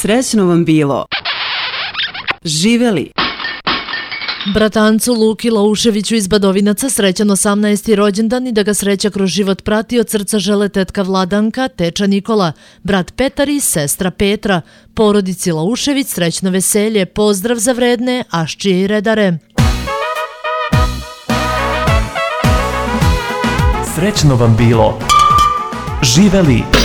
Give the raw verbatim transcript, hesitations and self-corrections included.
Srećno vam bilo. Živeli. Bratancu Luki Lauševiću iz Badovinaca srećan osamnaesti rođendan i da ga sreća kroz život prati od srca žele tetka Vladanka, teča Nikola, brat Petar i sestra Petra. Porodici Laušević srećno veselje, pozdrav za vredne Aščije i redare. Srećno vam bilo. Živeli.